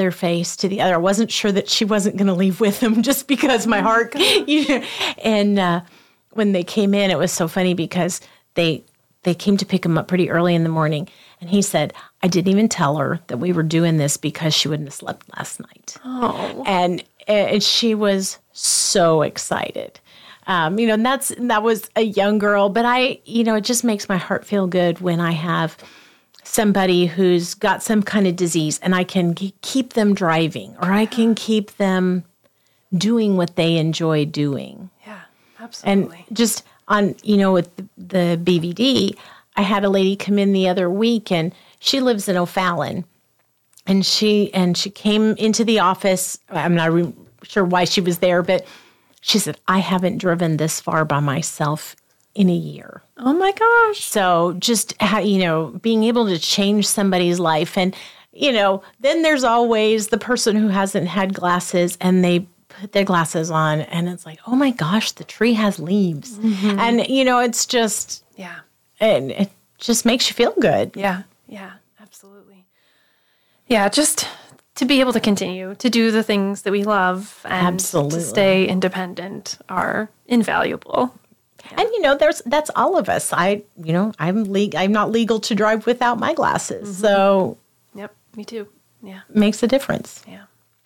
their face to the other. I wasn't sure that she wasn't going to leave with him just because my heart, and when they came in, it was so funny because they came to pick him up pretty early in the morning. And he said, I didn't even tell her that we were doing this because she wouldn't have slept last night. Oh. And she was so excited. And that was a young girl, but it just makes my heart feel good when I have somebody who's got some kind of disease and I can keep them driving or I can keep them doing what they enjoy doing. Yeah, absolutely. And just on, with the BVD, I had a lady come in the other week and she lives in O'Fallon and she came into the office. I'm not sure why she was there, but she said, I haven't driven this far by myself in a year. Oh my gosh. So just, being able to change somebody's life. And, then there's always the person who hasn't had glasses and they put their glasses on and it's like, oh my gosh, the tree has leaves. Mm-hmm. And, it's just, and it just makes you feel good. Yeah, absolutely. Yeah, just to be able to continue to do the things that we love and to stay independent are invaluable. Yeah. And that's all of us. I'm not legal to drive without my glasses. Mm-hmm. So yep, me too. Yeah. It makes a difference. Yeah.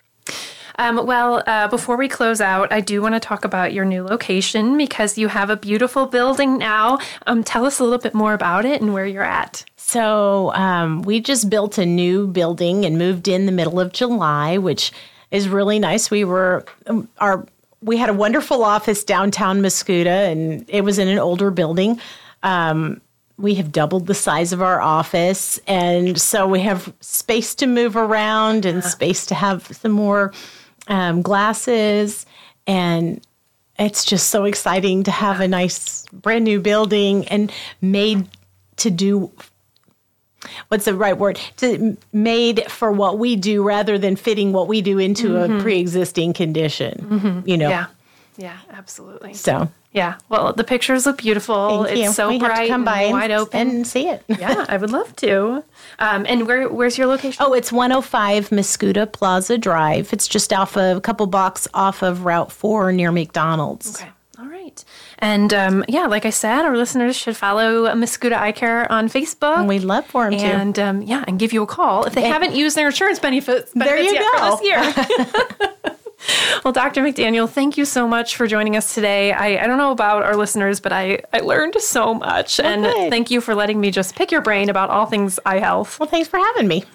Before we close out, I do want to talk about your new location because you have a beautiful building now. Tell us a little bit more about it and where you're at. So we just built a new building and moved in the middle of July, which is really nice. We had a wonderful office downtown Mascoutah, and it was in an older building. We have doubled the size of our office, and so we have space to move around and space to have some more glasses, and it's just so exciting to have a nice brand new building and made to do. What's the right word? Made for what we do rather than fitting what we do into a pre-existing condition. Mm-hmm. Yeah, absolutely. So. Yeah, well, the pictures look beautiful. Thank you. It's so we bright have to come by and wide open. And see it. Yeah, I would love to. And where's your location? Oh, it's 105 Mascoutah Plaza Drive. It's just a couple blocks off of Route 4 near McDonald's. Okay, all right. And like I said, our listeners should follow Mascoutah Eye Care on Facebook. And we'd love for them to. And give you a call if they haven't used their insurance benefits there you yet go. for this year. Well, Dr. McDaniel, thank you so much for joining us today. I don't know about our listeners, but I learned so much. And thank you for letting me just pick your brain about all things eye health. Well, thanks for having me.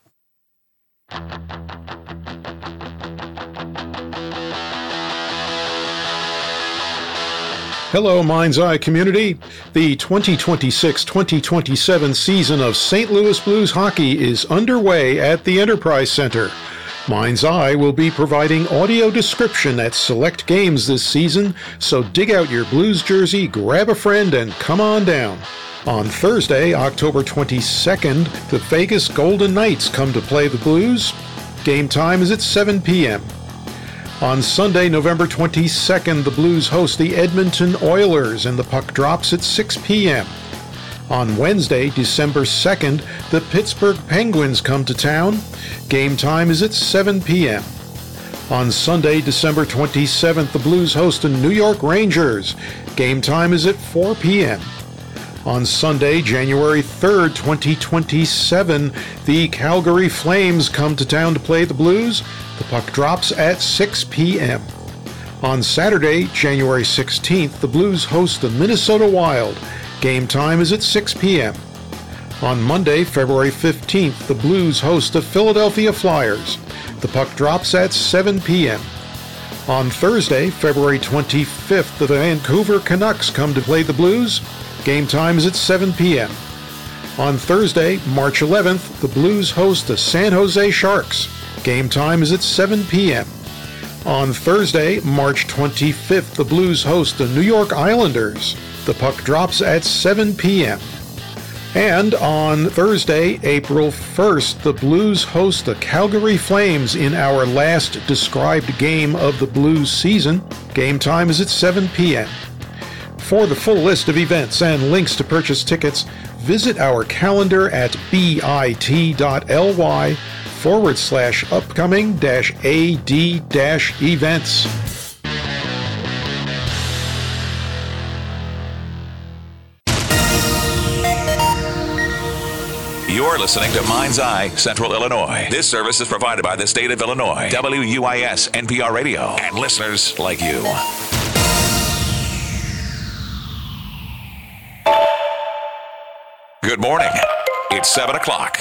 Hello, Mind's Eye community. The 2026-2027 season of St. Louis Blues hockey is underway at the Enterprise Center. Mind's Eye will be providing audio description at select games this season, so dig out your Blues jersey, grab a friend, and come on down. On Thursday, October 22nd, the Vegas Golden Knights come to play the Blues. Game time is at 7 p.m. On Sunday, November 22nd, the Blues host the Edmonton Oilers, and the puck drops at 6 p.m. On Wednesday, December 2nd, the Pittsburgh Penguins come to town. Game time is at 7 p.m. On Sunday, December 27th, the Blues host the New York Rangers. Game time is at 4 p.m. On Sunday, January 3rd, 2027, the Calgary Flames come to town to play the Blues. The puck drops at 6 p.m. On Saturday, January 16th, the Blues host the Minnesota Wild. Game time is at 6 p.m. On Monday, February 15th, the Blues host the Philadelphia Flyers. The puck drops at 7 p.m. On Thursday, February 25th, the Vancouver Canucks come to play the Blues. Game time is at 7 p.m. On Thursday, March 11th, the Blues host the San Jose Sharks. Game time is at 7 p.m. On Thursday, March 25th, the Blues host the New York Islanders. The puck drops at 7 p.m. And on Thursday, April 1st, the Blues host the Calgary Flames in our last described game of the Blues season. Game time is at 7 p.m. For the full list of events and links to purchase tickets, visit our calendar at bit.ly www.mindsedweb.org/upcoming-AD-events. You're listening to Mind's Eye, Central Illinois. This service is provided by the state of Illinois, WUIS, NPR Radio, and listeners like you. Good morning. It's 7 o'clock.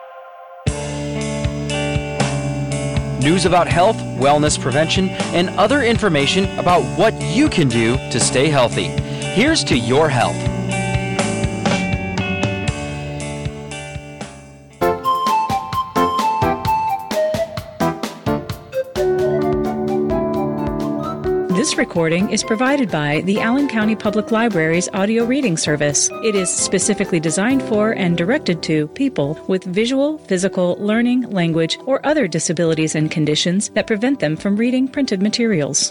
News about health, wellness, prevention, and other information about what you can do to stay healthy. Here's to your health. This recording is provided by the Allen County Public Library's audio reading service. It is specifically designed for and directed to people with visual, physical, learning, language, or other disabilities and conditions that prevent them from reading printed materials.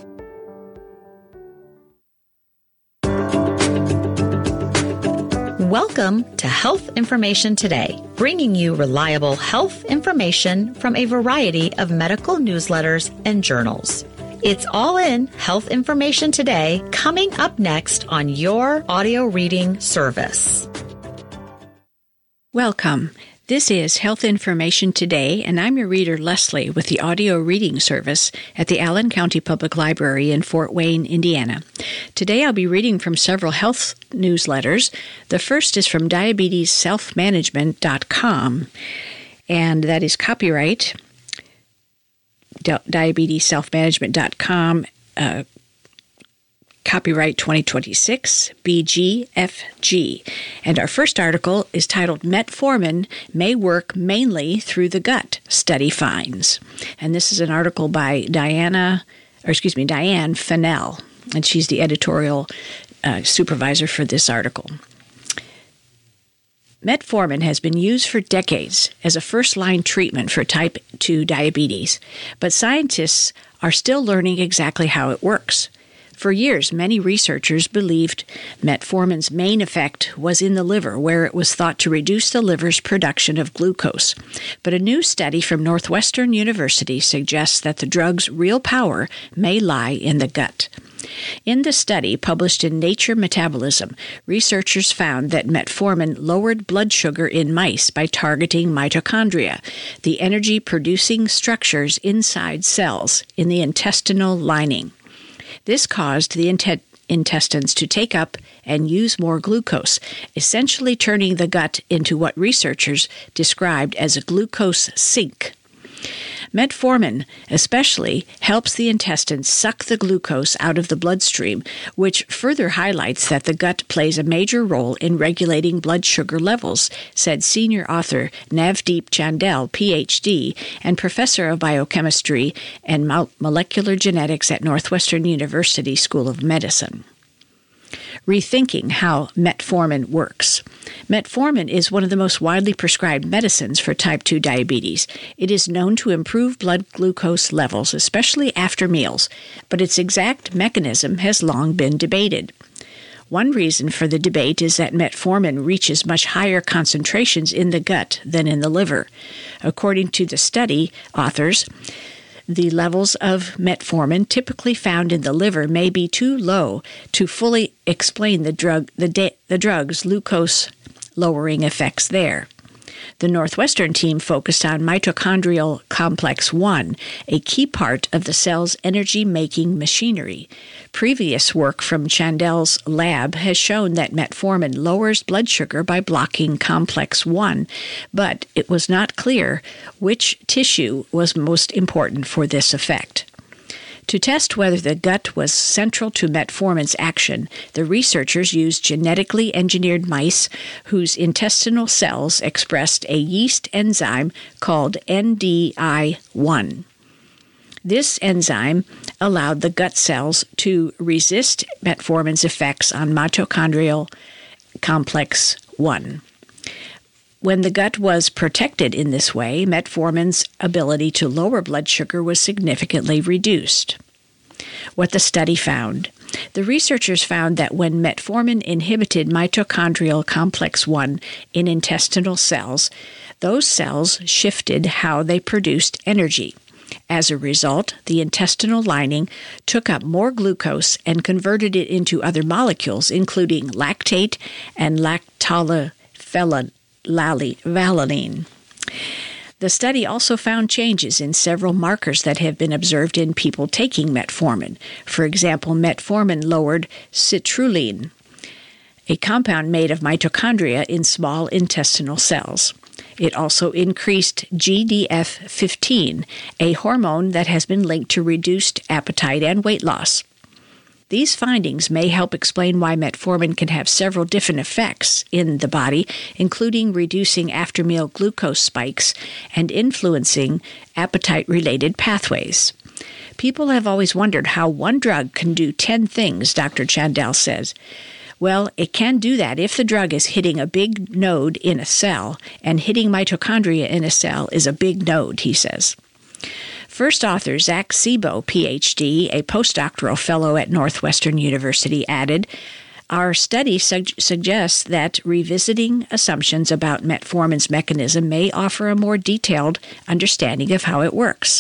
Welcome to Health Information Today, bringing you reliable health information from a variety of medical newsletters and journals. It's all in Health Information Today, coming up next on your audio reading service. Welcome. This is Health Information Today, and I'm your reader, Leslie, with the audio reading service at the Allen County Public Library in Fort Wayne, Indiana. Today I'll be reading from several health newsletters. The first is from diabetesselfmanagement.com, and that is copyright diabetesselfmanagement.com, copyright 2026, BGFG. And our first article is titled Metformin May Work Mainly Through the Gut, Study Finds. And this is an article by Diane Fennell, and she's the editorial supervisor for this article. Metformin has been used for decades as a first-line treatment for type 2 diabetes, but scientists are still learning exactly how it works. For years, many researchers believed metformin's main effect was in the liver, where it was thought to reduce the liver's production of glucose. But a new study from Northwestern University suggests that the drug's real power may lie in the gut. In the study published in Nature Metabolism, researchers found that metformin lowered blood sugar in mice by targeting mitochondria, the energy-producing structures inside cells in the intestinal lining. This caused the intestines to take up and use more glucose, essentially turning the gut into what researchers described as a glucose sink. Metformin especially helps the intestines suck the glucose out of the bloodstream, which further highlights that the gut plays a major role in regulating blood sugar levels, said senior author Navdeep Chandel, Ph.D., and professor of biochemistry and molecular genetics at Northwestern University School of Medicine. Rethinking how metformin works. Metformin is one of the most widely prescribed medicines for type 2 diabetes. It is known to improve blood glucose levels, especially after meals, but its exact mechanism has long been debated. One reason for the debate is that metformin reaches much higher concentrations in the gut than in the liver. According to the study authors, the levels of metformin typically found in the liver may be too low to fully explain the drug's glucose-lowering effects there. The Northwestern team focused on mitochondrial complex 1, a key part of the cell's energy-making machinery. Previous work from Chandel's lab has shown that metformin lowers blood sugar by blocking complex 1, but it was not clear which tissue was most important for this effect. To test whether the gut was central to metformin's action, the researchers used genetically engineered mice whose intestinal cells expressed a yeast enzyme called NDI1. This enzyme allowed the gut cells to resist metformin's effects on mitochondrial complex 1. When the gut was protected in this way, metformin's ability to lower blood sugar was significantly reduced. What the study found. The researchers found that when metformin inhibited mitochondrial complex 1 in intestinal cells, those cells shifted how they produced energy. As a result, the intestinal lining took up more glucose and converted it into other molecules, including lactate and lactolavaline. The study also found changes in several markers that have been observed in people taking metformin. For example, metformin lowered citrulline, a compound made of mitochondria in small intestinal cells. It also increased GDF-15, a hormone that has been linked to reduced appetite and weight loss. These findings may help explain why metformin can have several different effects in the body, including reducing after-meal glucose spikes and influencing appetite-related pathways. People have always wondered how one drug can do 10 things, Dr. Chandel says. Well, it can do that if the drug is hitting a big node in a cell, and hitting mitochondria in a cell is a big node, he says. First author Zach Sebo, Ph.D., a postdoctoral fellow at Northwestern University, added, "Our study suggests that revisiting assumptions about metformin's mechanism may offer a more detailed understanding of how it works."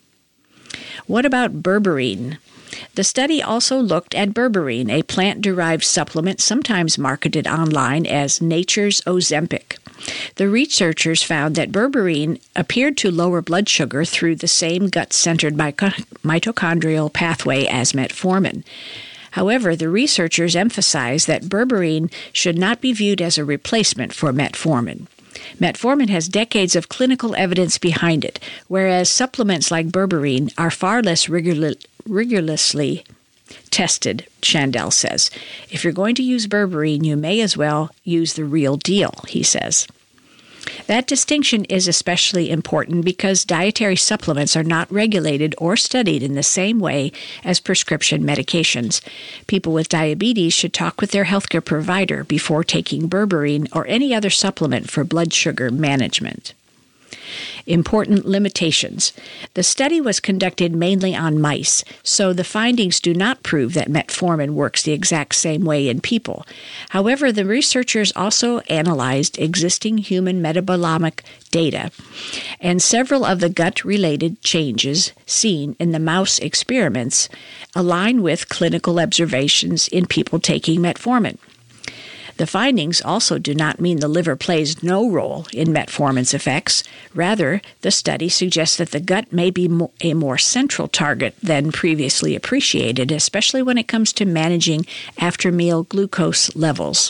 What about berberine? The study also looked at berberine, a plant-derived supplement sometimes marketed online as Nature's Ozempic. The researchers found that berberine appeared to lower blood sugar through the same gut-centered mitochondrial pathway as metformin. However, the researchers emphasized that berberine should not be viewed as a replacement for metformin. Metformin has decades of clinical evidence behind it, whereas supplements like berberine are far less rigorously tested, Chandel says. If you're going to use berberine, you may as well use the real deal, he says. That distinction is especially important because dietary supplements are not regulated or studied in the same way as prescription medications. People with diabetes should talk with their healthcare provider before taking berberine or any other supplement for blood sugar management. Important limitations. The study was conducted mainly on mice, so the findings do not prove that metformin works the exact same way in people. However, the researchers also analyzed existing human metabolomic data, and several of the gut-related changes seen in the mouse experiments align with clinical observations in people taking metformin. The findings also do not mean the liver plays no role in metformin's effects. Rather, the study suggests that the gut may be a more central target than previously appreciated, especially when it comes to managing after-meal glucose levels.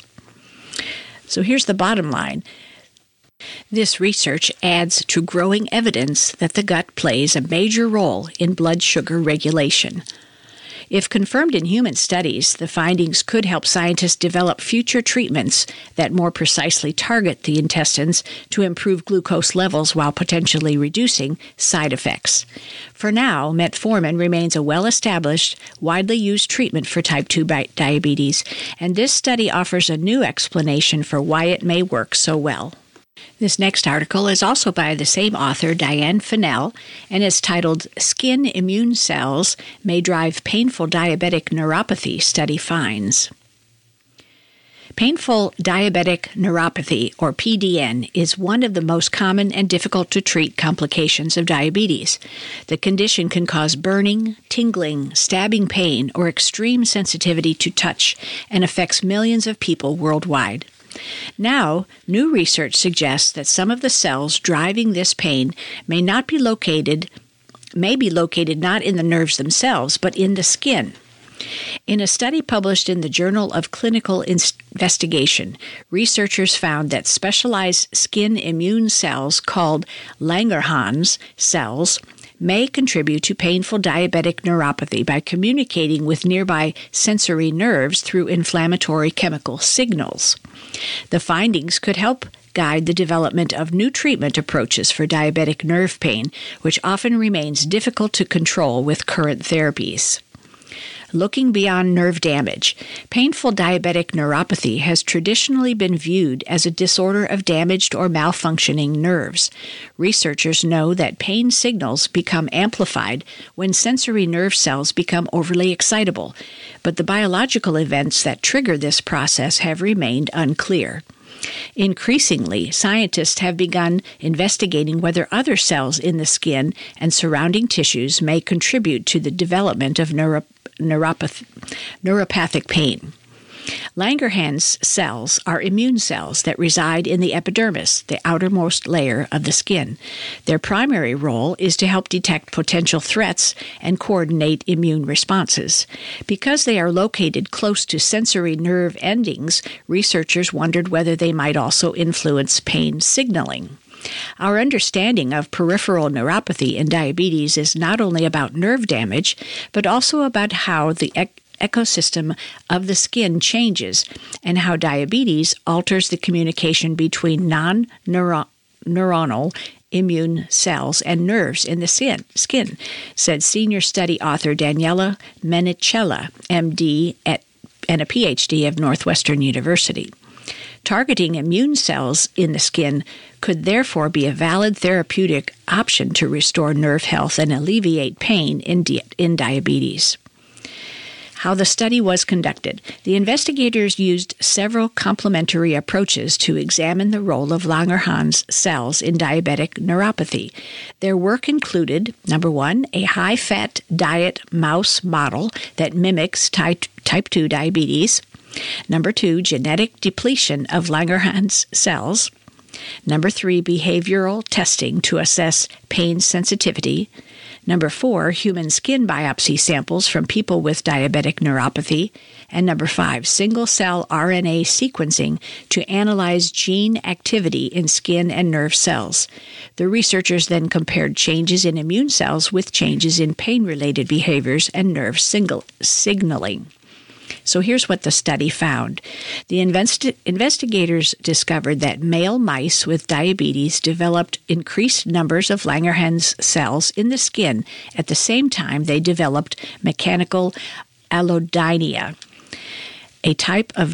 So here's the bottom line. This research adds to growing evidence that the gut plays a major role in blood sugar regulation. If confirmed in human studies, the findings could help scientists develop future treatments that more precisely target the intestines to improve glucose levels while potentially reducing side effects. For now, metformin remains a well-established, widely used treatment for type 2 diabetes, and this study offers a new explanation for why it may work so well. This next article is also by the same author, Diane Fennell, and is titled Skin Immune Cells May Drive Painful Diabetic Neuropathy Study Finds. Painful diabetic neuropathy, or PDN, is one of the most common and difficult to treat complications of diabetes. The condition can cause burning, tingling, stabbing pain, or extreme sensitivity to touch, and affects millions of people worldwide. Now, new research suggests that some of the cells driving this pain may be located not in the nerves themselves, but in the skin. In a study published in the Journal of Clinical Investigation, researchers found that specialized skin immune cells called Langerhans cells may contribute to painful diabetic neuropathy by communicating with nearby sensory nerves through inflammatory chemical signals. The findings could help guide the development of new treatment approaches for diabetic nerve pain, which often remains difficult to control with current therapies. Looking beyond nerve damage, painful diabetic neuropathy has traditionally been viewed as a disorder of damaged or malfunctioning nerves. Researchers know that pain signals become amplified when sensory nerve cells become overly excitable, but the biological events that trigger this process have remained unclear. Increasingly, scientists have begun investigating whether other cells in the skin and surrounding tissues may contribute to the development of neuropathic pain. Langerhans cells are immune cells that reside in the epidermis, the outermost layer of the skin. Their primary role is to help detect potential threats and coordinate immune responses. Because they are located close to sensory nerve endings, researchers wondered whether they might also influence pain signaling. Our understanding of peripheral neuropathy and diabetes is not only about nerve damage, but also about how the ecosystem of the skin changes and how diabetes alters the communication between non-neuronal immune cells and nerves in the skin, said senior study author Daniela Menicella, MD and a PhD of Northwestern University. Targeting immune cells in the skin could therefore be a valid therapeutic option to restore nerve health and alleviate pain in diabetes. How the study was conducted. The investigators used several complementary approaches to examine the role of Langerhans cells in diabetic neuropathy. Their work included, number one, a high-fat diet mouse model that mimics type 2 diabetes. Number two, genetic depletion of Langerhans cells. Number three, behavioral testing to assess pain sensitivity. Number four, human skin biopsy samples from people with diabetic neuropathy. And number five, single-cell RNA sequencing to analyze gene activity in skin and nerve cells. The researchers then compared changes in immune cells with changes in pain-related behaviors and nerve signaling. So here's what the study found. The investigators discovered that male mice with diabetes developed increased numbers of Langerhans cells in the skin at the same time they developed mechanical allodynia, a type of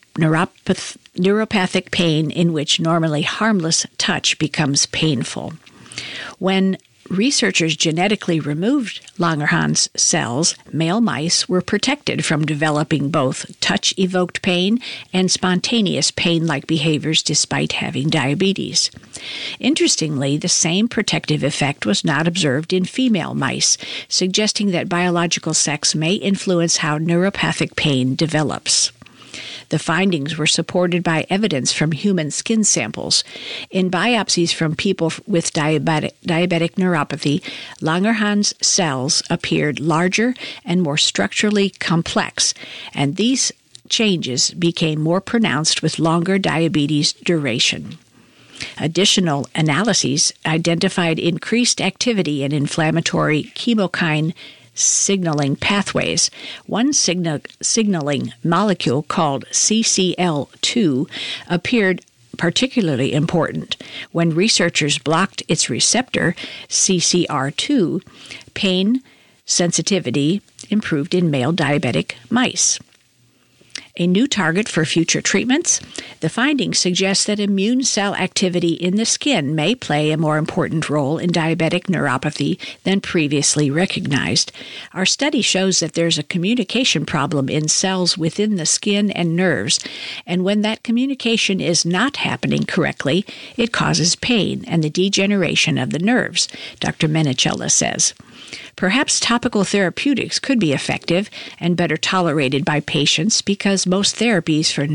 neuropathic pain in which normally harmless touch becomes painful. When researchers genetically removed Langerhans cells, male mice were protected from developing both touch-evoked pain and spontaneous pain-like behaviors despite having diabetes. Interestingly, the same protective effect was not observed in female mice, suggesting that biological sex may influence how neuropathic pain develops. The findings were supported by evidence from human skin samples. In biopsies from people with diabetic neuropathy, Langerhans cells appeared larger and more structurally complex, and these changes became more pronounced with longer diabetes duration. Additional analyses identified increased activity in inflammatory chemokine signaling pathways. One signaling molecule called CCL2 appeared particularly important. When researchers blocked its receptor, CCR2, pain sensitivity improved in male diabetic mice. A new target for future treatments? The findings suggest that immune cell activity in the skin may play a more important role in diabetic neuropathy than previously recognized. Our study shows that there's a communication problem in cells within the skin and nerves, and when that communication is not happening correctly, it causes pain and the degeneration of the nerves, Dr. Menicella says. Perhaps topical therapeutics could be effective and better tolerated by patients because most therapies for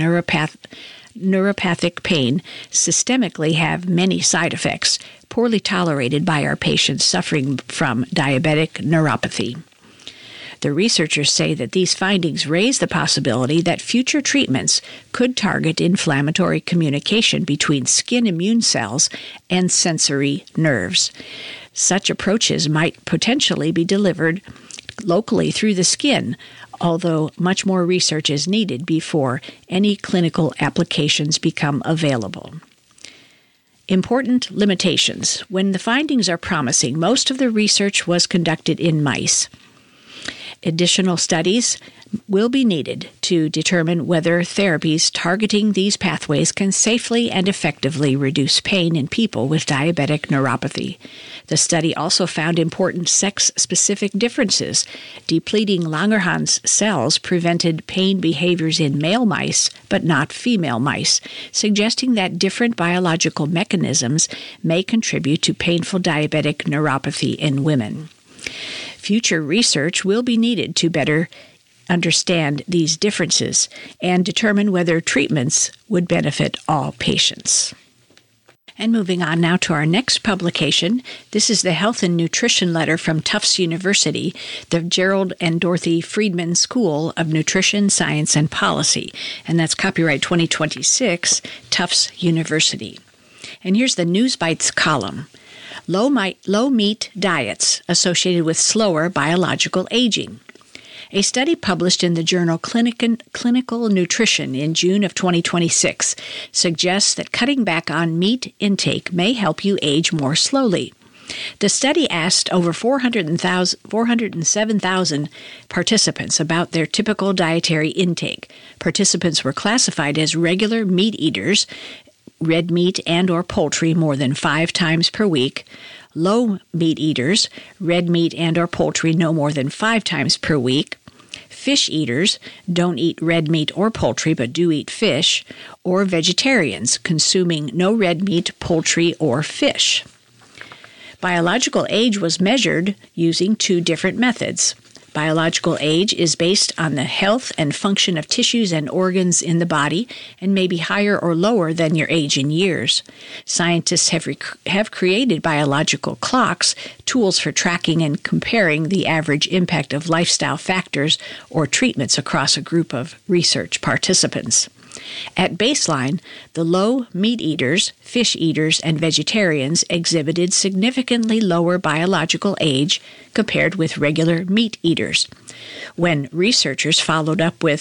neuropathic pain systemically have many side effects, poorly tolerated by our patients suffering from diabetic neuropathy. The researchers say that these findings raise the possibility that future treatments could target inflammatory communication between skin immune cells and sensory nerves. Such approaches might potentially be delivered locally through the skin, although much more research is needed before any clinical applications become available. Important limitations. When the findings are promising, most of the research was conducted in mice. Additional studies will be needed to determine whether therapies targeting these pathways can safely and effectively reduce pain in people with diabetic neuropathy. The study also found important sex-specific differences. Depleting Langerhans cells prevented pain behaviors in male mice, but not female mice, suggesting that different biological mechanisms may contribute to painful diabetic neuropathy in women. Future research will be needed to better understand these differences and determine whether treatments would benefit all patients. And moving on now to our next publication, this is the Health and Nutrition Letter from Tufts University, the Gerald and Dorothy Friedman School of Nutrition, Science, and Policy, and that's copyright 2026, Tufts University. And here's the News Bites column. Low-meat diets associated with slower biological aging. A study published in the journal Clinical Nutrition in June of 2026 suggests that cutting back on meat intake may help you age more slowly. The study asked over 407,000 participants about their typical dietary intake. Participants were classified as regular meat eaters, red meat and or poultry more than 5 times per week, low meat eaters, red meat and or poultry no more than 5 times per week, fish eaters, don't eat red meat or poultry but do eat fish, or vegetarians, consuming no red meat, poultry, or fish. Biological age was measured using 2 different methods. Biological age is based on the health and function of tissues and organs in the body and may be higher or lower than your age in years. Scientists have created biological clocks, tools for tracking and comparing the average impact of lifestyle factors or treatments across a group of research participants. At baseline, the low meat eaters, fish eaters, and vegetarians exhibited significantly lower biological age compared with regular meat eaters. When researchers followed up with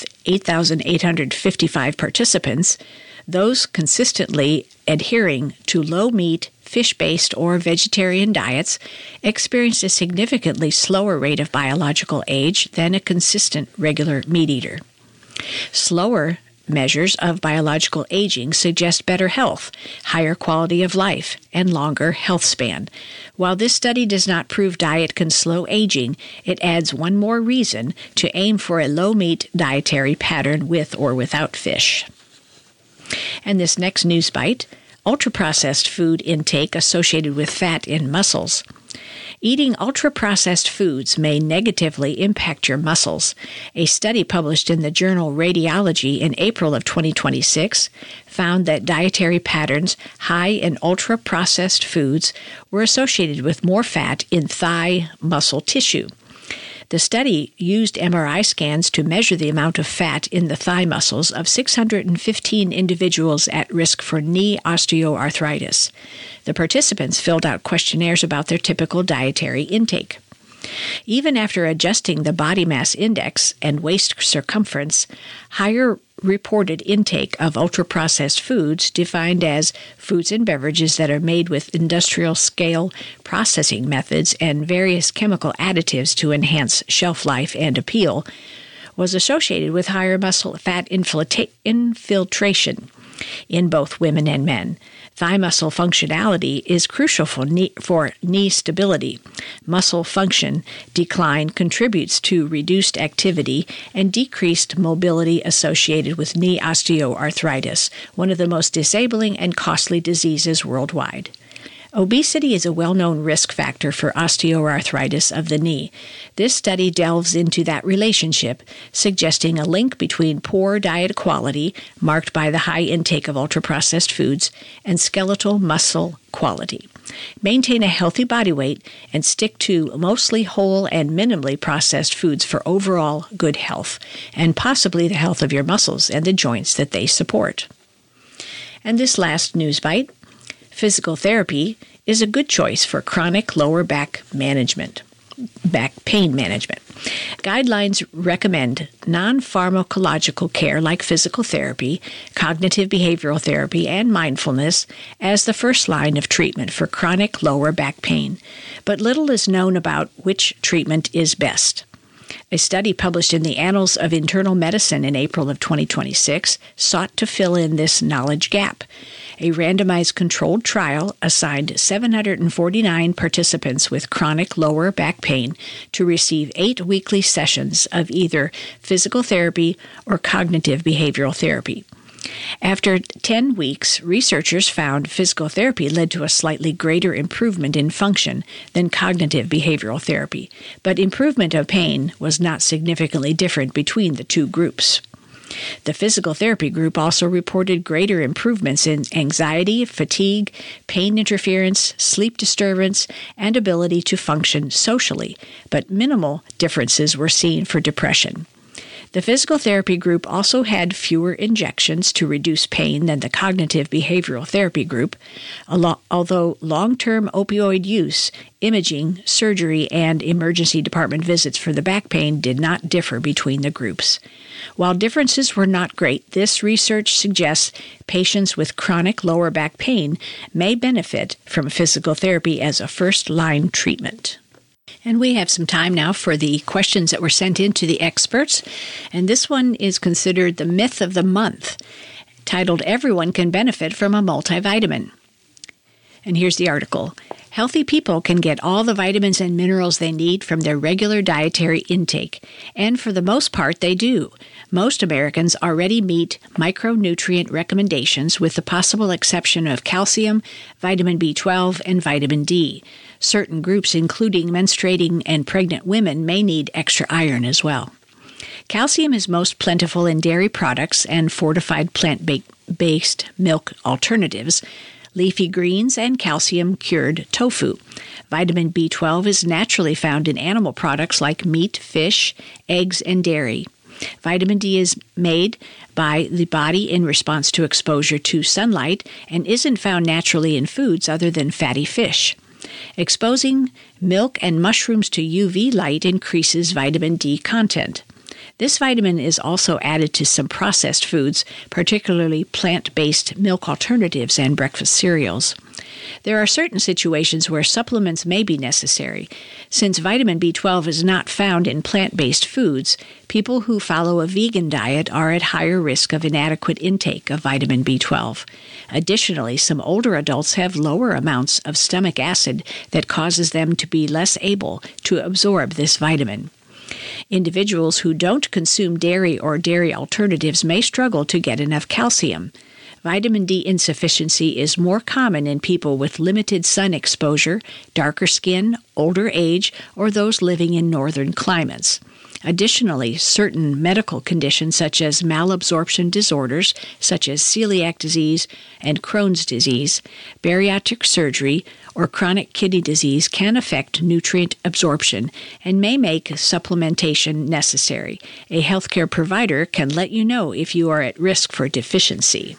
8,855 participants, those consistently adhering to low meat, fish-based, or vegetarian diets experienced a significantly slower rate of biological age than a consistent regular meat eater. Slower measures of biological aging suggest better health, higher quality of life, and longer health span. While this study does not prove diet can slow aging, it adds one more reason to aim for a low-meat dietary pattern with or without fish. And this next news bite, ultra-processed food intake associated with fat in muscles. Eating ultra-processed foods may negatively impact your muscles. A study published in the journal Radiology in April of 2026 found that dietary patterns high in ultra-processed foods were associated with more fat in thigh muscle tissue. The study used MRI scans to measure the amount of fat in the thigh muscles of 615 individuals at risk for knee osteoarthritis. The participants filled out questionnaires about their typical dietary intake. Even after adjusting the body mass index and waist circumference, higher reported intake of ultra-processed foods, defined as foods and beverages that are made with industrial-scale processing methods and various chemical additives to enhance shelf life and appeal, was associated with higher muscle fat infiltration in both women and men. Thigh muscle functionality is crucial for knee stability. Muscle function decline contributes to reduced activity and decreased mobility associated with knee osteoarthritis, one of the most disabling and costly diseases worldwide. Obesity is a well-known risk factor for osteoarthritis of the knee. This study delves into that relationship, suggesting a link between poor diet quality, marked by the high intake of ultra-processed foods, and skeletal muscle quality. Maintain a healthy body weight and stick to mostly whole and minimally processed foods for overall good health, and possibly the health of your muscles and the joints that they support. And this last news bite: physical therapy is a good choice for chronic lower back pain management. Guidelines recommend non-pharmacological care like physical therapy, cognitive behavioral therapy, and mindfulness as the first line of treatment for chronic lower back pain, but little is known about which treatment is best. A study published in the Annals of Internal Medicine in April of 2026 sought to fill in this knowledge gap. A randomized controlled trial assigned 749 participants with chronic lower back pain to receive 8 weekly sessions of either physical therapy or cognitive behavioral therapy. After 10 weeks, researchers found physical therapy led to a slightly greater improvement in function than cognitive behavioral therapy, but improvement of pain was not significantly different between the two groups. The physical therapy group also reported greater improvements in anxiety, fatigue, pain interference, sleep disturbance, and ability to function socially, but minimal differences were seen for depression. The physical therapy group also had fewer injections to reduce pain than the cognitive behavioral therapy group, although long-term opioid use, imaging, surgery, and emergency department visits for the back pain did not differ between the groups. While differences were not great, this research suggests patients with chronic lower back pain may benefit from physical therapy as a first-line treatment. And we have some time now for the questions that were sent in to the experts. And this one is considered the myth of the month, titled Everyone Can Benefit from a Multivitamin. And here's the article. Healthy people can get all the vitamins and minerals they need from their regular dietary intake, and for the most part they do. Most Americans already meet micronutrient recommendations with the possible exception of calcium, vitamin B12, and vitamin D. Certain groups, including menstruating and pregnant women, may need extra iron as well. Calcium is most plentiful in dairy products and fortified plant-based milk alternatives, leafy greens, and calcium-cured tofu. Vitamin B12 is naturally found in animal products like meat, fish, eggs, and dairy. Vitamin D is made by the body in response to exposure to sunlight and isn't found naturally in foods other than fatty fish. Exposing milk and mushrooms to UV light increases vitamin D content. This vitamin is also added to some processed foods, particularly plant-based milk alternatives and breakfast cereals. There are certain situations where supplements may be necessary. Since vitamin B12 is not found in plant-based foods, people who follow a vegan diet are at higher risk of inadequate intake of vitamin B12. Additionally, some older adults have lower amounts of stomach acid that causes them to be less able to absorb this vitamin. Individuals who don't consume dairy or dairy alternatives may struggle to get enough calcium. Vitamin D insufficiency is more common in people with limited sun exposure, darker skin, older age, or those living in northern climates. Additionally, certain medical conditions such as malabsorption disorders, such as celiac disease and Crohn's disease, bariatric surgery, or chronic kidney disease can affect nutrient absorption and may make supplementation necessary. A healthcare provider can let you know if you are at risk for deficiency.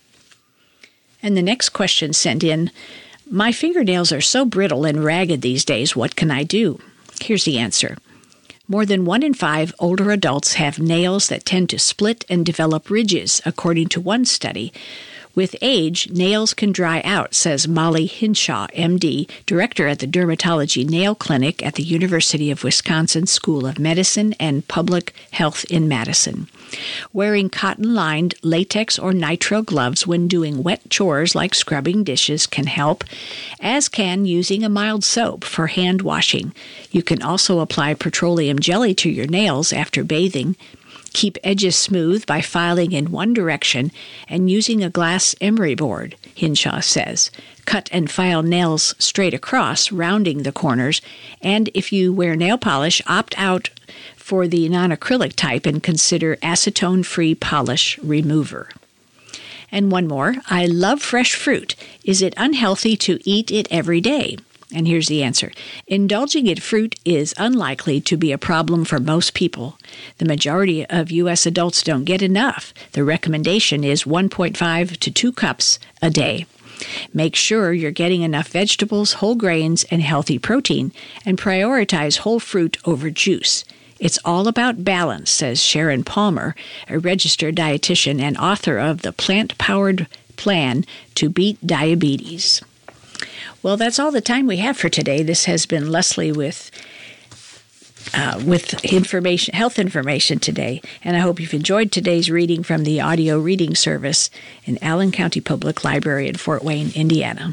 And the next question sent in, my fingernails are so brittle and ragged these days, what can I do? Here's the answer. More than 1 in 5 older adults have nails that tend to split and develop ridges, according to one study. With age, nails can dry out, says Molly Hinshaw, MD, director at the Dermatology Nail Clinic at the University of Wisconsin School of Medicine and Public Health in Madison. Wearing cotton-lined latex or nitrile gloves when doing wet chores like scrubbing dishes can help, as can using a mild soap for hand washing. You can also apply petroleum jelly to your nails after bathing. Keep edges smooth by filing in one direction and using a glass emery board, Hinshaw says. Cut and file nails straight across, rounding the corners, and if you wear nail polish, opt out for the non-acrylic type and consider acetone-free polish remover. And one more, I love fresh fruit. Is it unhealthy to eat it every day? And here's the answer. Indulging in fruit is unlikely to be a problem for most people. The majority of U.S. adults don't get enough. The recommendation is 1.5 to 2 cups a day. Make sure you're getting enough vegetables, whole grains, and healthy protein, and prioritize whole fruit over juice. It's all about balance, says Sharon Palmer, a registered dietitian and author of the Plant-Powered Plan to Beat Diabetes. Well, that's all the time we have for today. This has been Leslie with with information, health information today. And I hope you've enjoyed today's reading from the audio reading service in Allen County Public Library in Fort Wayne, Indiana.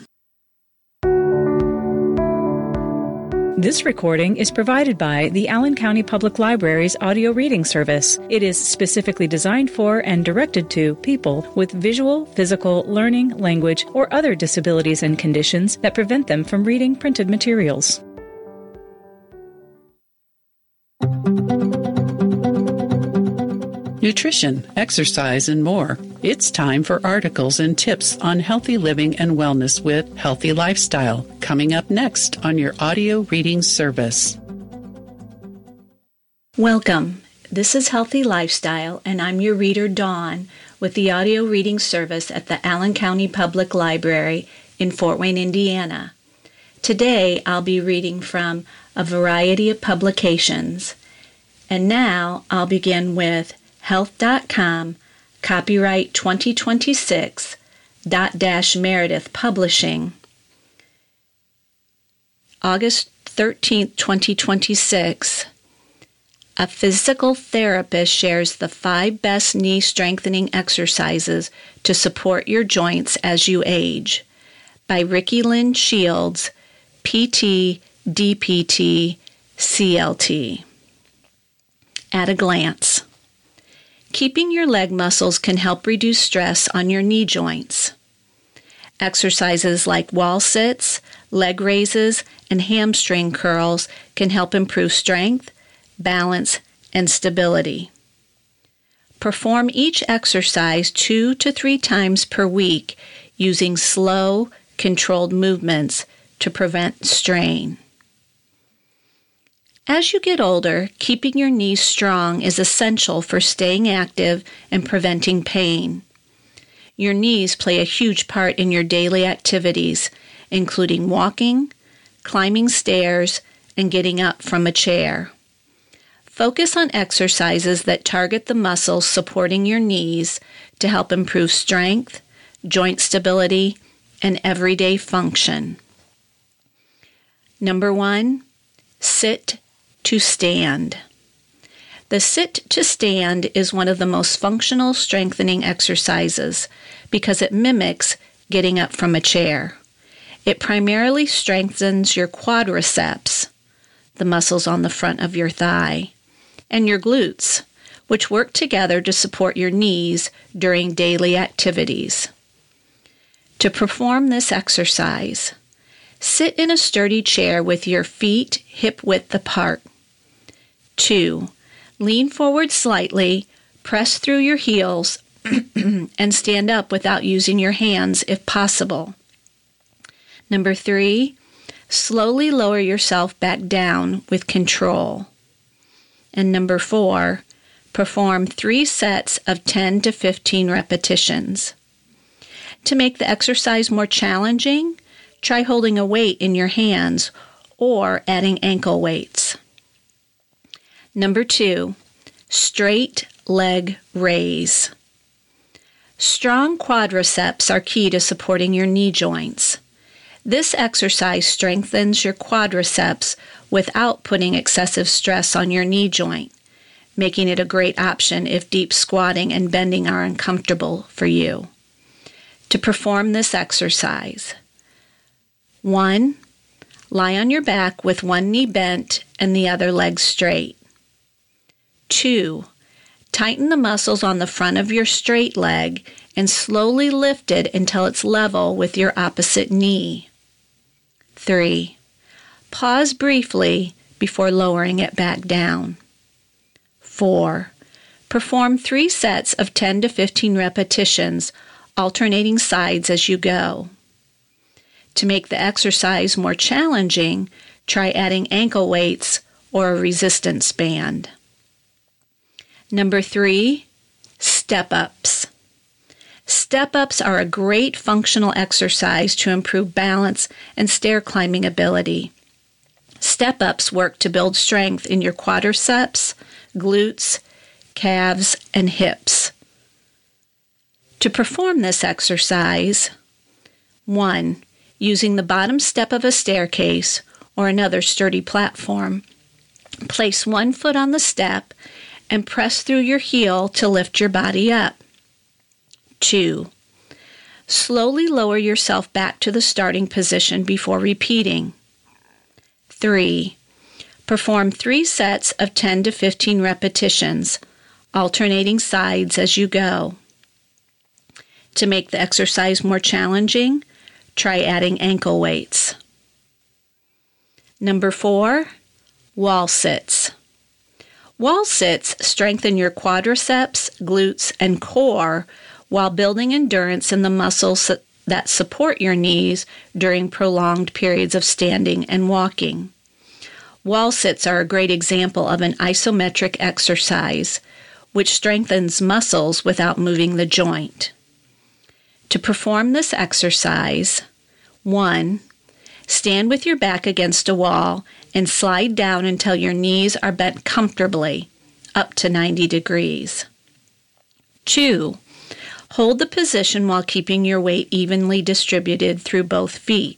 This recording is provided by the Allen County Public Library's audio reading service. It is specifically designed for and directed to people with visual, physical, learning, language, or other disabilities and conditions that prevent them from reading printed materials. Nutrition, exercise, and more. It's time for articles and tips on healthy living and wellness with Healthy Lifestyle, coming up next on your audio reading service. Welcome. This is Healthy Lifestyle, and I'm your reader, Dawn, with the audio reading service at the Allen County Public Library in Fort Wayne, Indiana. Today, I'll be reading from a variety of publications. And now, I'll begin with Health.com, copyright 2026, Meredith Publishing. August 13th, 2026. A physical therapist shares the 5 best knee strengthening exercises to support your joints as you age. By Ricky Lynn Shields, PT, DPT, CLT. At a glance. Keeping your leg muscles can help reduce stress on your knee joints. Exercises like wall sits, leg raises, and hamstring curls can help improve strength, balance, and stability. Perform each exercise 2 to 3 times per week using slow, controlled movements to prevent strain. As you get older, keeping your knees strong is essential for staying active and preventing pain. Your knees play a huge part in your daily activities, including walking, climbing stairs, and getting up from a chair. Focus on exercises that target the muscles supporting your knees to help improve strength, joint stability, and everyday function. Number 1, sit to stand. The sit to stand is one of the most functional strengthening exercises because it mimics getting up from a chair. It primarily strengthens your quadriceps, the muscles on the front of your thigh, and your glutes, which work together to support your knees during daily activities. To perform this exercise, sit in a sturdy chair with your feet hip-width apart. 2. Lean forward slightly, press through your heels, and stand up without using your hands if possible. Number 3. Slowly lower yourself back down with control. And number 4. Perform 3 sets of 10 to 15 repetitions. To make the exercise more challenging, try holding a weight in your hands or adding ankle weights. Number 2, straight leg raise. Strong quadriceps are key to supporting your knee joints. This exercise strengthens your quadriceps without putting excessive stress on your knee joint, making it a great option if deep squatting and bending are uncomfortable for you. To perform this exercise, 1, lie on your back with one knee bent and the other leg straight. 2, tighten the muscles on the front of your straight leg and slowly lift it until it's level with your opposite knee. 3, pause briefly before lowering it back down. 4, perform 3 sets of 10 to 15 repetitions, alternating sides as you go. To make the exercise more challenging, try adding ankle weights or a resistance band. Number 3, step-ups. Step-ups are a great functional exercise to improve balance and stair climbing ability. Step-ups work to build strength in your quadriceps, glutes, calves, and hips. To perform this exercise, 1, using the bottom step of a staircase or another sturdy platform, Place one foot on the step and press through your heel to lift your body up. 2. Slowly lower yourself back to the starting position before repeating. 3. Perform 3 sets of 10 to 15 repetitions, alternating sides as you go. To make the exercise more challenging, try adding ankle weights. Number 4, wall sits. Wall sits strengthen your quadriceps, glutes, and core while building endurance in the muscles that support your knees during prolonged periods of standing and walking. Wall sits are a great example of an isometric exercise, which strengthens muscles without moving the joint. To perform this exercise, 1. Stand with your back against a wall and slide down until your knees are bent comfortably, up to 90 degrees. 2. Hold the position while keeping your weight evenly distributed through both feet.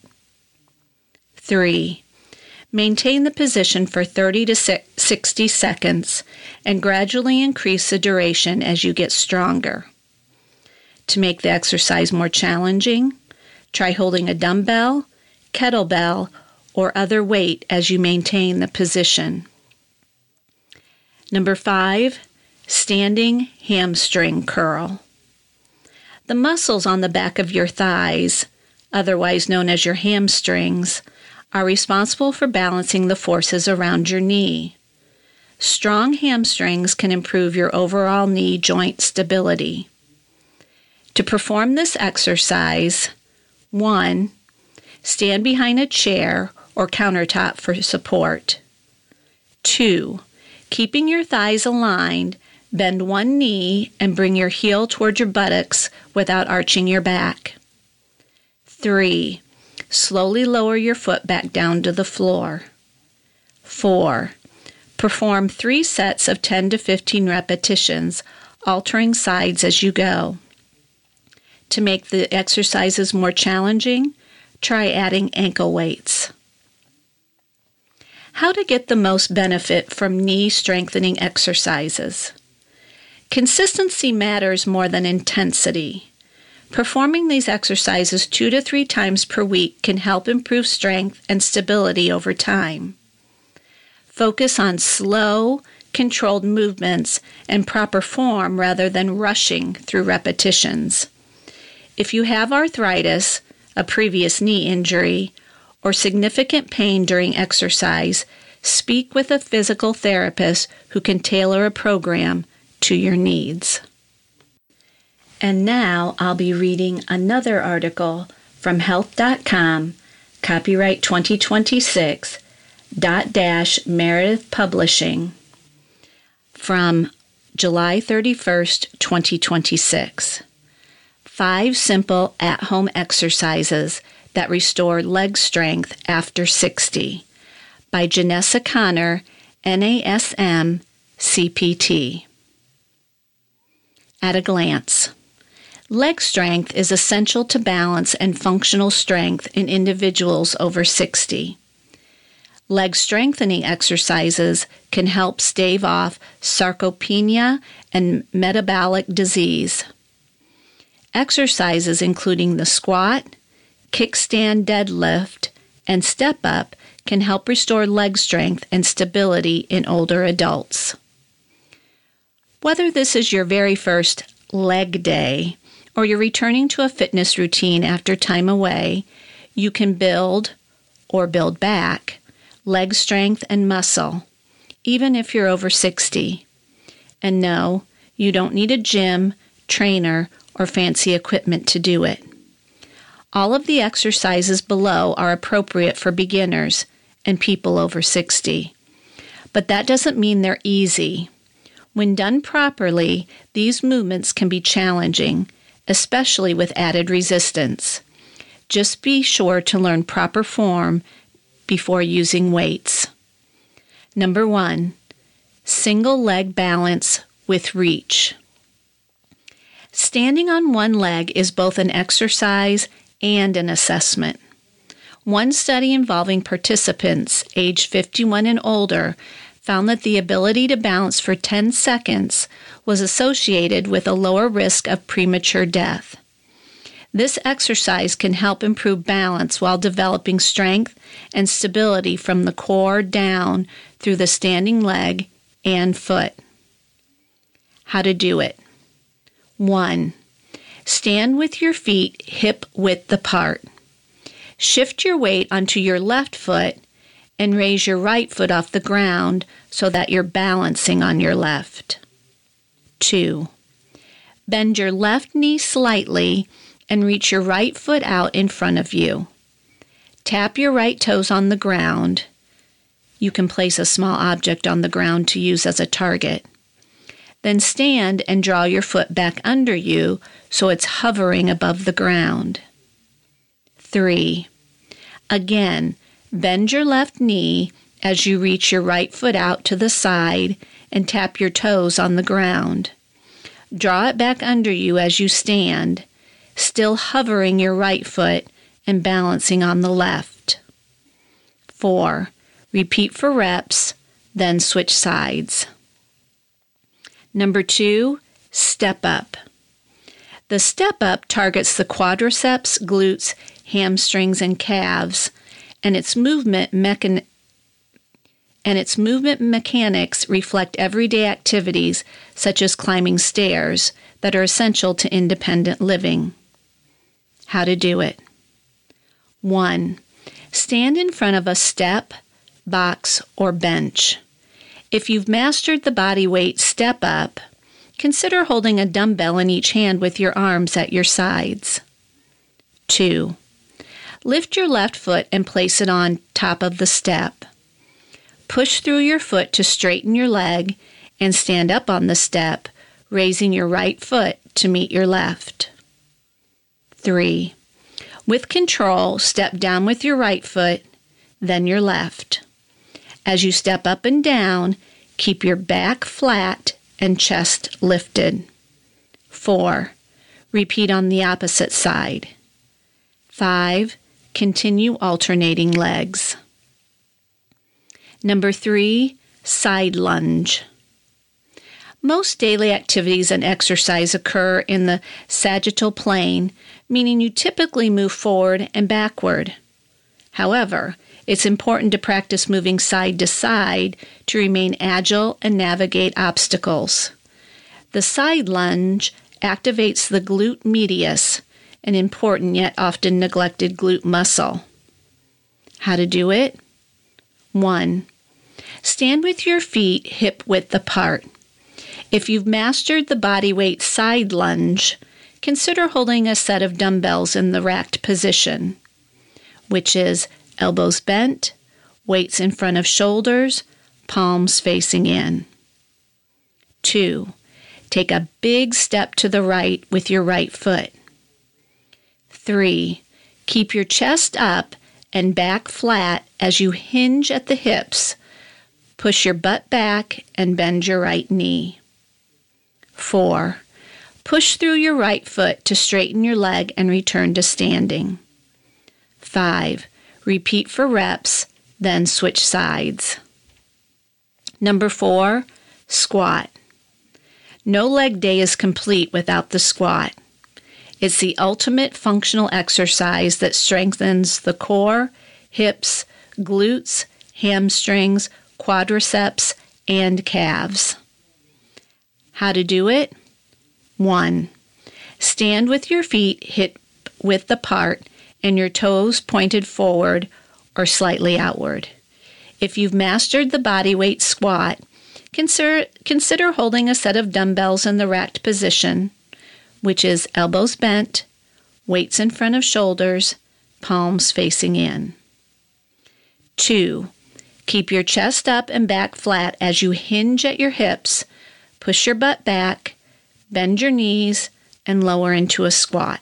3. Maintain the position for 30 to 60 seconds and gradually increase the duration as you get stronger. To make the exercise more challenging, try holding a dumbbell, kettlebell, or other weight as you maintain the position. Number 5, standing hamstring curl. The muscles on the back of your thighs, otherwise known as your hamstrings, are responsible for balancing the forces around your knee. Strong hamstrings can improve your overall knee joint stability. To perform this exercise, 1. Stand behind a chair or countertop for support. 2. Keeping your thighs aligned, bend one knee and bring your heel toward your buttocks without arching your back. 3. Slowly lower your foot back down to the floor. 4. Perform 3 sets of 10 to 15 repetitions, altering sides as you go. To make the exercises more challenging, try adding ankle weights. How to get the most benefit from knee strengthening exercises. Consistency matters more than intensity. Performing these exercises 2 to 3 times per week can help improve strength and stability over time. Focus on slow, controlled movements and proper form rather than rushing through repetitions. If you have arthritis, a previous knee injury, or significant pain during exercise, speak with a physical therapist who can tailor a program to your needs. And now I'll be reading another article from health.com, copyright 2026, Meredith Publishing, from July 31st, 2026. 5 simple at-home exercises that restore leg strength after 60 by Janessa Connor, NASM, CPT. At a glance. Leg strength is essential to balance and functional strength in individuals over 60. Leg strengthening exercises can help stave off sarcopenia and metabolic disease. Exercises including the squat, kickstand deadlift, and step up can help restore leg strength and stability in older adults. Whether this is your very first leg day or you're returning to a fitness routine after time away, you can build or build back leg strength and muscle, even if you're over 60. And no, you don't need a gym, trainer, or fancy equipment to do it. All of the exercises below are appropriate for beginners and people over 60. But that doesn't mean they're easy. When done properly, these movements can be challenging, especially with added resistance. Just be sure to learn proper form before using weights. Number 1, single leg balance with reach. Standing on one leg is both an exercise and an assessment. One study involving participants aged 51 and older found that the ability to balance for 10 seconds was associated with a lower risk of premature death. This exercise can help improve balance while developing strength and stability from the core down through the standing leg and foot. How to do it. 1. Stand with your feet hip width apart. Shift your weight onto your left foot and raise your right foot off the ground so that you're balancing on your left. 2. Bend your left knee slightly and reach your right foot out in front of you. Tap your right toes on the ground. You can place a small object on the ground to use as a target. Then stand and draw your foot back under you so it's hovering above the ground. 3. Again, bend your left knee as you reach your right foot out to the side and tap your toes on the ground. Draw it back under you as you stand, still hovering your right foot and balancing on the left. 4. Repeat for reps, then switch sides. Number 2, step up. The step up targets the quadriceps, glutes, hamstrings, and calves, and its movement mechanics reflect everyday activities such as climbing stairs that are essential to independent living. How to do it. 1. Stand in front of a step, box, or bench. If you've mastered the body weight step up, consider holding a dumbbell in each hand with your arms at your sides. 2. Lift your left foot and place it on top of the step. Push through your foot to straighten your leg and stand up on the step, raising your right foot to meet your left. 3. With control, step down with your right foot, then your left. As you step up and down, keep your back flat and chest lifted. 4. Repeat on the opposite side. 5. Continue alternating legs. Number 3, side lunge. Most daily activities and exercise occur in the sagittal plane, meaning you typically move forward and backward. However, it's important to practice moving side to side to remain agile and navigate obstacles. The side lunge activates the glute medius, an important yet often neglected glute muscle. How to do it? 1. Stand with your feet hip width apart. If you've mastered the body weight side lunge, consider holding a set of dumbbells in the racked position, which is elbows bent, weights in front of shoulders, palms facing in. 2. Take a big step to the right with your right foot. 3. Keep your chest up and back flat as you hinge at the hips. Push your butt back and bend your right knee. 4. Push through your right foot to straighten your leg and return to standing. 5. Repeat for reps, then switch sides. Number 4, squat. No leg day is complete without the squat. It's the ultimate functional exercise that strengthens the core, hips, glutes, hamstrings, quadriceps, and calves. How to do it? 1. Stand with your feet hip width apart and your toes pointed forward or slightly outward. If you've mastered the body weight squat, consider holding a set of dumbbells in the racked position, which is elbows bent, weights in front of shoulders, palms facing in. 2. Keep your chest up and back flat as you hinge at your hips, push your butt back, bend your knees, and lower into a squat.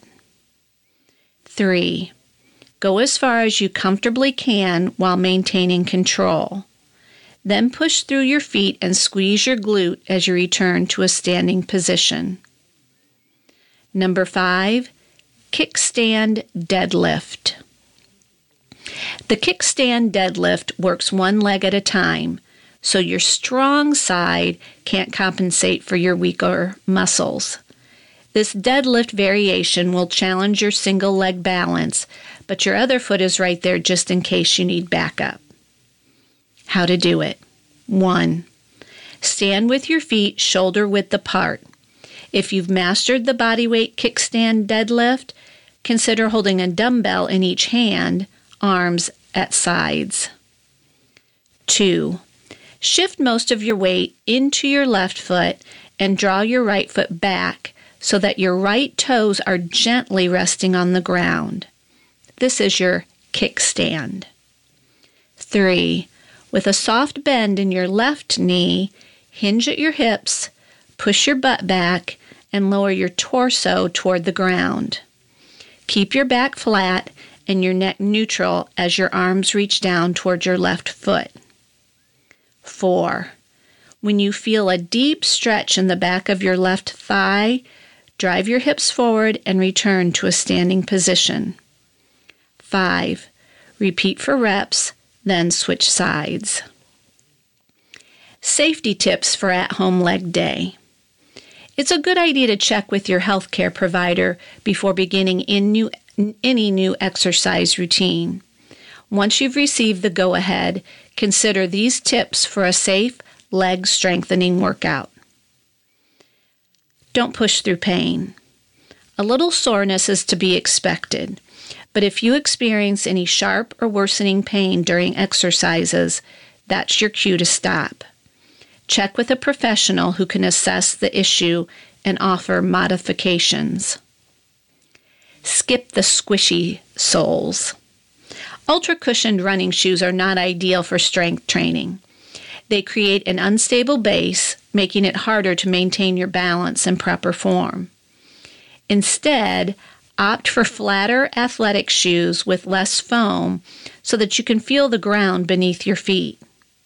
3. Go as far as you comfortably can while maintaining control. Then push through your feet and squeeze your glute as you return to a standing position. Number 5, kickstand deadlift. The kickstand deadlift works one leg at a time, so your strong side can't compensate for your weaker muscles. This deadlift variation will challenge your single leg balance, but your other foot is right there just in case you need backup. How to do it. 1. Stand with your feet shoulder width apart. If you've mastered the bodyweight kickstand deadlift, consider holding a dumbbell in each hand, arms at sides. 2. Shift most of your weight into your left foot and draw your right foot back so that your right toes are gently resting on the ground. This is your kickstand. 3. With a soft bend in your left knee, hinge at your hips, push your butt back, and lower your torso toward the ground. Keep your back flat and your neck neutral as your arms reach down toward your left foot. 4. When you feel a deep stretch in the back of your left thigh, drive your hips forward and return to a standing position. 5. Repeat for reps, then switch sides. Safety tips for at-home leg day. It's a good idea to check with your healthcare provider before beginning any new exercise routine. Once you've received the go-ahead, consider these tips for a safe leg strengthening workout. Don't push through pain. A little soreness is to be expected, but if you experience any sharp or worsening pain during exercises, that's your cue to stop. Check with a professional who can assess the issue and offer modifications. Skip the squishy soles. Ultra-cushioned running shoes are not ideal for strength training. They create an unstable base, making it harder to maintain your balance in proper form. Instead, opt for flatter athletic shoes with less foam so that you can feel the ground beneath your feet.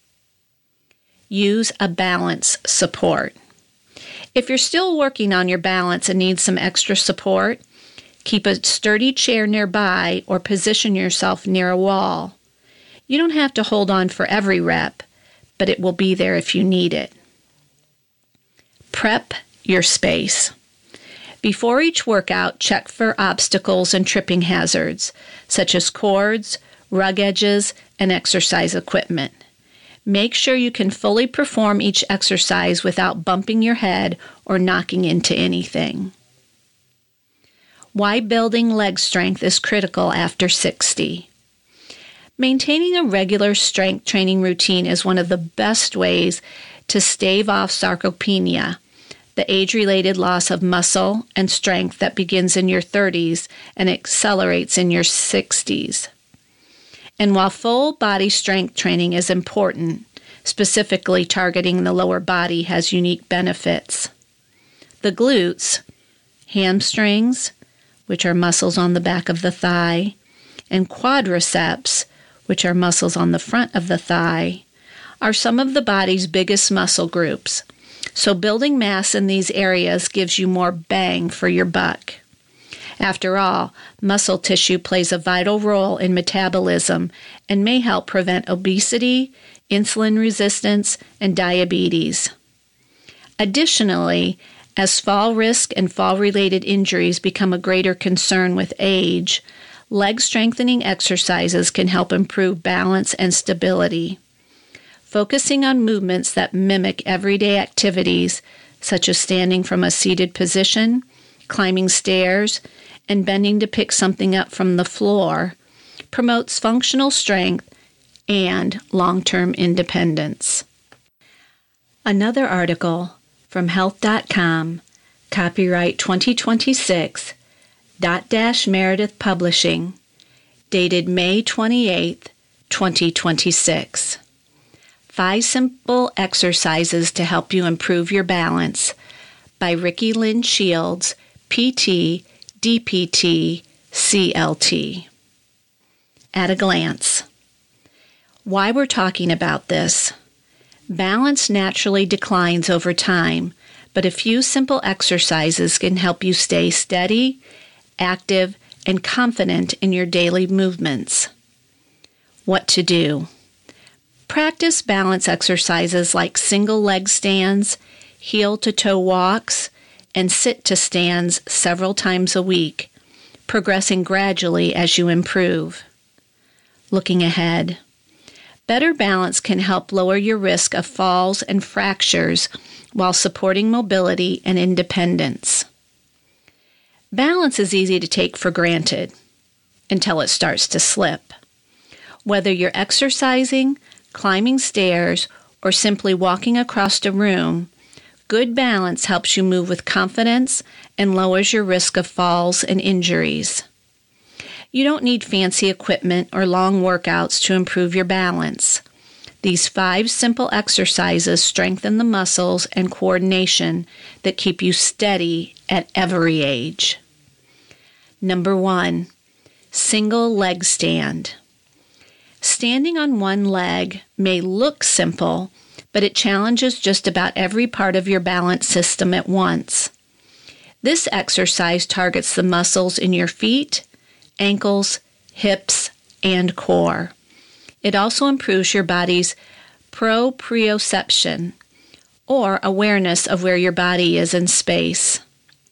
Use a balance support. If you're still working on your balance and need some extra support, keep a sturdy chair nearby or position yourself near a wall. You don't have to hold on for every rep, but it will be there if you need it. Prep your space. Before each workout, check for obstacles and tripping hazards, such as cords, rug edges, and exercise equipment. Make sure you can fully perform each exercise without bumping your head or knocking into anything. Why building leg strength is critical after 60. Maintaining a regular strength training routine is one of the best ways to stave off sarcopenia, the age-related loss of muscle and strength that begins in your 30s and accelerates in your 60s. And while full body strength training is important, specifically targeting the lower body has unique benefits. The glutes, hamstrings, which are muscles on the back of the thigh, and quadriceps, which are muscles on the front of the thigh, are some of the body's biggest muscle groups. So building mass in these areas gives you more bang for your buck. After all, muscle tissue plays a vital role in metabolism and may help prevent obesity, insulin resistance, and diabetes. Additionally, as fall risk and fall-related injuries become a greater concern with age, leg strengthening exercises can help improve balance and stability. Focusing on movements that mimic everyday activities, such as standing from a seated position, climbing stairs, and bending to pick something up from the floor, promotes functional strength and long-term independence. Another article from Health.com, copyright 2026, Meredith Publishing, dated May 28, 2026. 5 Simple Exercises to Help You Improve Your Balance by Ricky Lynn Shields, PT, DPT, CLT. At a glance. Why we're talking about this. Balance naturally declines over time, but a few simple exercises can help you stay steady, active, and confident in your daily movements. What to do. Practice balance exercises like single leg stands, heel-to-toe walks, and sit-to-stands several times a week, progressing gradually as you improve. Looking ahead, better balance can help lower your risk of falls and fractures while supporting mobility and independence. Balance is easy to take for granted until it starts to slip. Whether you're exercising, climbing stairs, or simply walking across a room, good balance helps you move with confidence and lowers your risk of falls and injuries. You don't need fancy equipment or long workouts to improve your balance. These 5 simple exercises strengthen the muscles and coordination that keep you steady at every age. Number 1, single leg stand. Standing on one leg may look simple, but it challenges just about every part of your balance system at once. This exercise targets the muscles in your feet, ankles, hips, and core. It also improves your body's proprioception, or awareness of where your body is in space.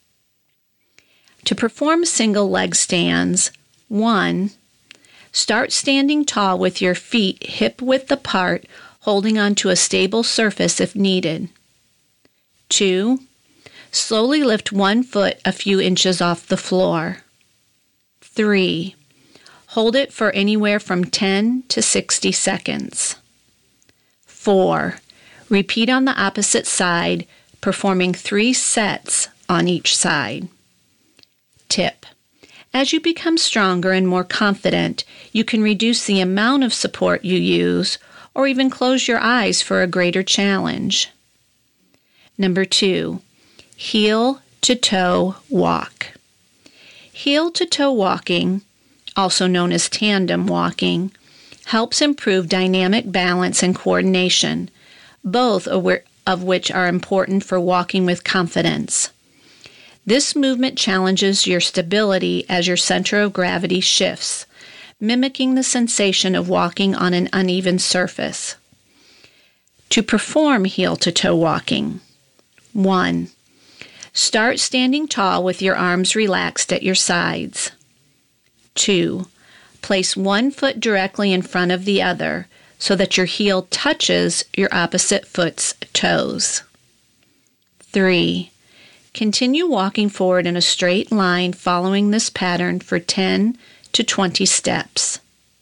To perform single leg stands, 1. Start standing tall with your feet hip-width apart, holding onto a stable surface if needed. 2. Slowly lift one foot a few inches off the floor. 3. Hold it for anywhere from 10 to 60 seconds. 4. Repeat on the opposite side, performing 3 sets on each side. Tip: as you become stronger and more confident, you can reduce the amount of support you use or even close your eyes for a greater challenge. Number 2, heel-to-toe walk. Heel-to-toe walking, also known as tandem walking, helps improve dynamic balance and coordination, both of which are important for walking with confidence. This movement challenges your stability as your center of gravity shifts, mimicking the sensation of walking on an uneven surface. To perform heel-to-toe walking, 1. Start standing tall with your arms relaxed at your sides. 2. Place one foot directly in front of the other so that your heel touches your opposite foot's toes. 3. Continue walking forward in a straight line following this pattern for 10 to 20 steps.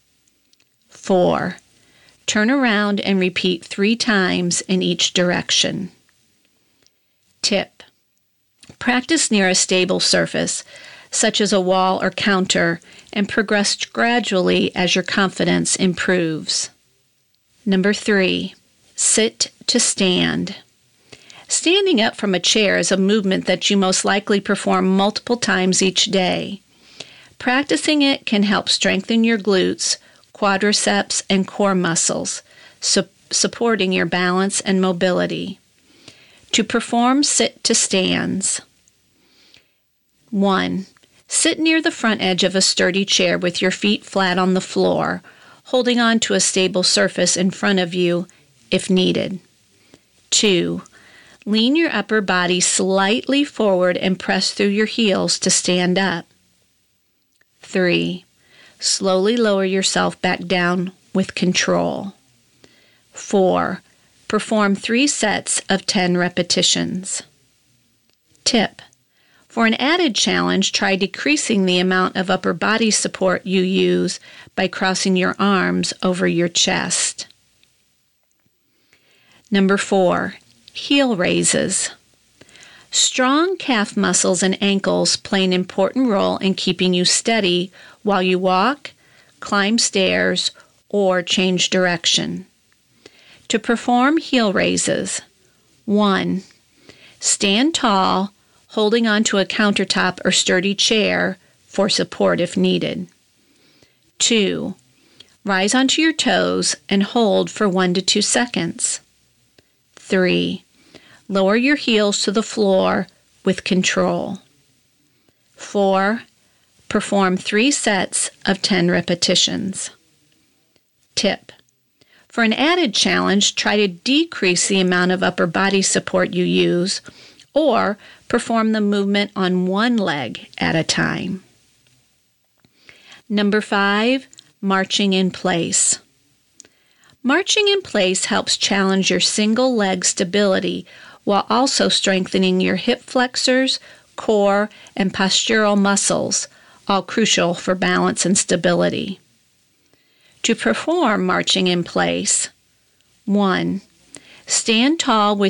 4. Turn around and repeat 3 times in each direction. Tip: practice near a stable surface, such as a wall or counter, and progress gradually as your confidence improves. Number 3, sit to stand. Standing up from a chair is a movement that you most likely perform multiple times each day. Practicing it can help strengthen your glutes, quadriceps, and core muscles, supporting your balance and mobility. To perform sit-to-stands, 1. Sit near the front edge of a sturdy chair with your feet flat on the floor, holding on to a stable surface in front of you if needed. 2. Lean your upper body slightly forward and press through your heels to stand up. 3. Slowly lower yourself back down with control. 4. Perform 3 sets of 10 repetitions. Tip: for an added challenge, try decreasing the amount of upper body support you use by crossing your arms over your chest. Number 4, heel raises. Strong calf muscles and ankles play an important role in keeping you steady while you walk, climb stairs, or change direction. To perform heel raises, 1. Stand tall, holding onto a countertop or sturdy chair for support if needed. 2. Rise onto your toes and hold for 1 to 2 seconds. 3. Lower your heels to the floor with control. 4. Perform 3 sets of 10 repetitions. Tip: For an added challenge, try to decrease the amount of upper body support you use, or perform the movement on one leg at a time. Number 5, marching in place. Marching in place helps challenge your single leg stability while also strengthening your hip flexors, core, and postural muscles, all crucial for balance and stability. To perform marching in place, 1. Stand tall with